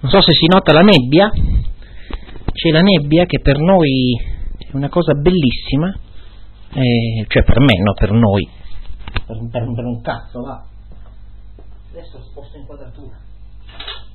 Non so se si nota la nebbia, c'è la nebbia che per noi è una cosa bellissima, cioè per me, no, per noi, per un cazzo, va. Adesso sposto inquadratura.